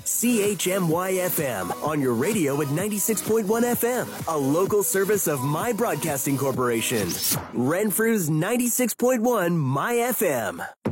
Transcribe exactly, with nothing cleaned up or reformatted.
C H M Y F M, on your radio at ninety-six point one F M, a local service of My Broadcasting Corporation. Renfrew's ninety-six point one My F M.